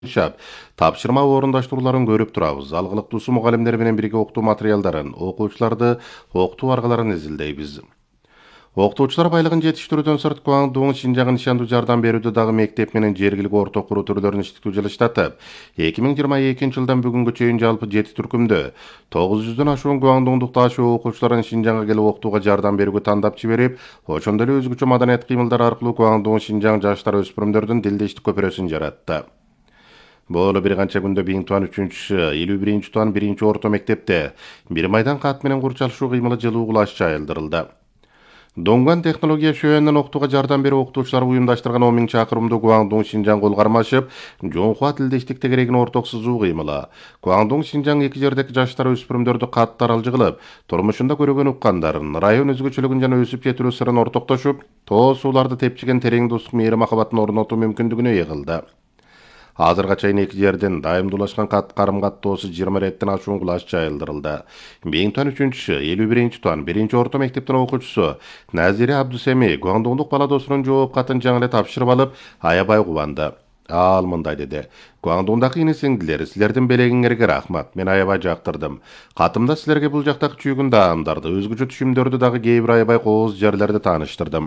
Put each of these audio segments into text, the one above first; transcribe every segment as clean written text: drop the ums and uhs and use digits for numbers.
Шап, тапшырма орундаштырууларын көрүп турабыз. Алгылыктуусу мугалимдер менен бирге окутуу материалдарын, окуучуларды окутуу аргаларын изилдейбиз. Окутуучулар байлыгын жетиштирүүдөн сырт Гуандун Шинжаңга нишандуу жардам берүүдө дагы мектеп менен жергилик орто куруу түрлөрүн иштетүү жылыштатып, 2022 жылдан бүгүнгө чейин жалпы 7 түркүмдө 900дөн ашуун Гуандундук ташуу окуучуларын Шинжаңга келип окутууга жардам берүүгө тандап жиберип, ошондой эле өзгөчө маданият кыймылдар аркылуу Гуандун Шинжаң жаштар өспүрүмдөрдүн дилдештик көпүрөсүн жаратты. Бolu bir kança günde 1053, 51 tuan 1 orta mektepte bir maydan kat menen kurçalışуу kıymılı жылуу кулаш жайылдырылды. Донган технология шөөнүнөн окутууга жардам берүү окутуучулар уюмдаштырган 10 000 чакырымдуу Гуандун Шинжаң кол кармашып, жоңхуа тилдештикте керегин орток сызуу кыймылы. Гуандун Шинжаң эки жердеки жаштар өспүрүмдөрдү каттар алжы кылып, турмушунда көрөгөн уккандарын, район өзгөчөлүгүн жана өсүп жетилүү сырын ортоктошуп, тоо сууларды тепчиген терең достук мээри махабатын орнотуу мүмкүндүгүнө ээ кылды. Азырга чейин эки жерден дайымдуулашкан карым каттоосу 20 реттен ашуун кулаш жайылдырылды. 1053, 51 туан 1 орто мектептин окуучусу Назире Абдусеми Гуандундук бала досунун жооп катын жаңы эле тапшырып алып, аябай кубанды. Ал мындай деди: Гуандундагы ини сиңдилер, силердин белегиңерге рахмат. Мен аябай жактырдым. Катымда силерге бул жактагы чүйгүн даамдарды, өзгөчө түшүмдөрдү дагы кээ бир аябай кооз жерлерди тааныштырдым.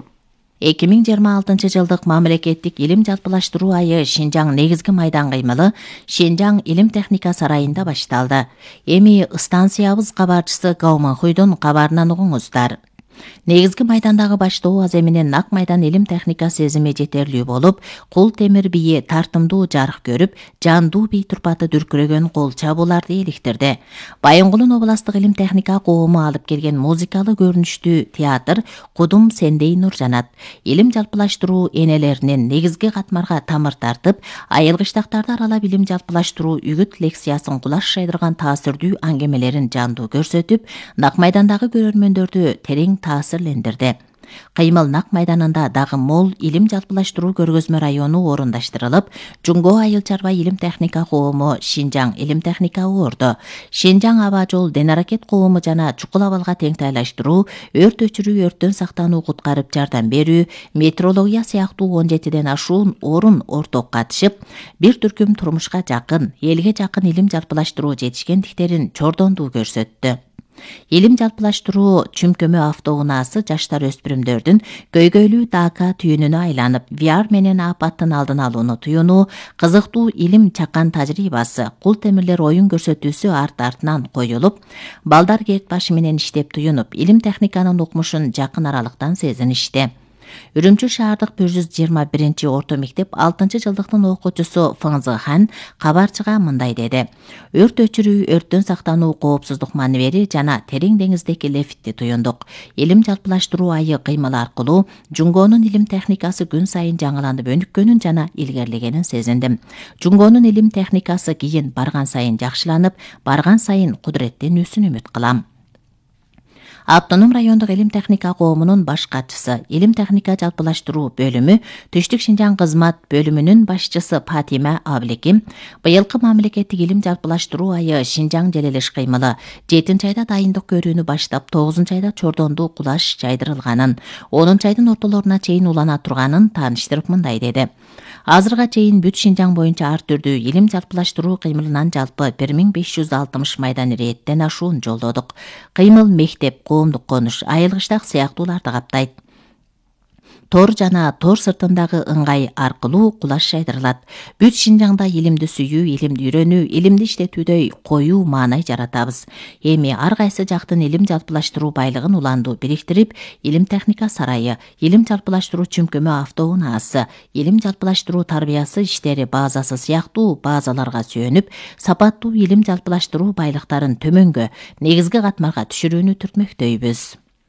2026 жылдык мамлекеттик илим жалпылаштыруу айы Шинжаң негизги майдан кыймылы Шинжаң илим техника сарайында башталды. Эми станциябыз кабарчысы Гаумахуйдун кабарынан угуңуздар. Негизги майдандагы баштоо аз эминен нак майдан илим техника сезими жетерлүү болуп, кул темир бийи тартымдуу жарык көрүп, жандуу бий турпаты дүркүрөгөн кол чабууларды эликтирди. Байынгулун областык илим техника коому алып келген музыкалык көрүнүштүү театр Кудум сендей нур жанат. Илим жалпылаштыруу энелеринин негизги катмарга тамыр тартып, айылгычтактарды аралап илим жалпылаштыруу үгүт лекциясын кулаш жайдырган таасирдүү аңгемелерин жандуу көрсөтүп, нак майдандагы көрөрмөндөрдү терең таасирлендирди. Кыймыл нак майданында дагы мол илим жалпылаштыруу көргөзмө району орундаштырылып, Жуңго айыл чарба илим техника коому Шинжаң илим техника орду, Шинжаң аба жол ден аракет коому жана чукул абалга теңтайлаштыруу, өрт өчүрүү, өрттөн сактануу, куткарып жардам берүү, метеорология сыяктуу 17ден ашуун орун орток катышып, бир түркүм турмушка жакын, элге жакын илим жалпылаштыруу жетишкендиктерин чордондуу көрсөттү. Илим жалпылаштыруу чүмкөмө автоунаасы жаштар өспүрүмдөрдүн көйгөйлүү дака түйүнүнө айланып, VR менен апаттын алдын алууну туюнуу, кызыктуу илим чакан тажрыйбасы, кул темирлер оюн көрсөтүүсү арт-артынан коюлуп, балдар керт башы менен иштеп туюнуп, илим техниканын укмушун жакын аралыктан сезиништи. Үрүмчү шаардык 121 орто мектеп 6 жылдыктын окуучусу Фыңзы Хан кабарчыга мындай деди: Өрт өчүрүү, өрттөн сактануу, коопсуздук маневери жана терең деңиздеги лефтти туюндук. Илим жалпылаштыруу айы кыймыл аркылуу Жуңгонун илим техникасы күн сайын жаңыланып өнүккөнүн жана илгерлегенин сезиндим. Жуңгонун илим техникасы кийин барган сайын жакшыланып, барган сайын кудуреттенүүсүн үмүт кылам. Автоном райондук илим техника коомунун баш катчысы, илим техника жалпылаштыруу бөлүмү, Түштүк Шинжаң кызмат бөлүмүнүн башчысы Фатима Абликим, быйылкы мамлекеттик илим жалпылаштыруу айы Шинжаң желелеш кыймылы 7 айда дайындык көрүүнү баштап, 9 айда чордондуу кулаш жайдырылганын, 10 айдын ортолоруна чейин улана турганын тааныштырып мындай деди: Азырга чейин бүт Шинжаң боюнча ар түрдүү илим жалпылаштыруу кыймылынан жалпы 1560 майдан ирээттен ашуун жолдодук. Кыймыл мектеп, коомдук конуш, айылгычтак сыяктууларды каптайт. Тор жана тор сыртындагы ыңгай аркылуу кулаш жайдырылат. Бүт Шинжаңда илимди сүйүү, илимди үйрөнүү, илимди иштетүүдөй коюу маанай жаратабыз. Эми ар кайсы жактын илим жалпылаштыруу байлыгын уландуу бириктирип, илим техника сарайы, илим жалпылаштыруу чүмкөмө автоунаасы, илим жалпылаштыруу тарбиясы иштери базасы сыяктуу базаларга сүйөнүп, сапаттуу илим жалпылаштыруу байлыктарын төмөнгө, негизги катмарга түшүрүүнү түртмөктөйбүз.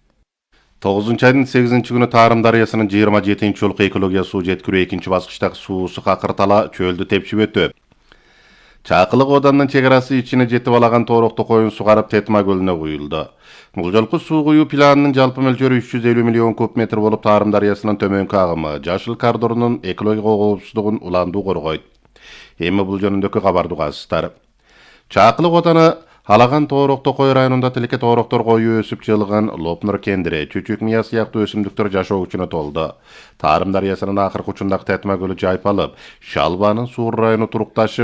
9 айдын 8 күнү Тарым дарыясынын 27-жолку экология суу жеткирүү 2-баскычтагы суусу какыртала чөлдү тепшип өтүп. Чакылык оданынын чек арасы ичине жетип алаган тоорокто коюн сугарып Тетма көлүнө куюлду. Бул жолку суу куюу планынын жалпы мөлчөрү 350 миллион куб метр болуп, Тарым дарыясынын төмөнкү агымы Жашыл коридорунун экология коопсуздугун уландуу коргойт. Эми бул жөнүндөгү кабарды угасыздар. Чакылык оданы Алаган Тоорок-Токой районунда тилеке тоороктор кою өсүп жылыган Лопнур кендири, Чүчүк Мия сыяктуу өсүмдүктөр жашоо үчүн толду. Тарым дарыясынын акыркы учундагы Тетма көлү жайпалып, Шалбанын Суур району турукташып,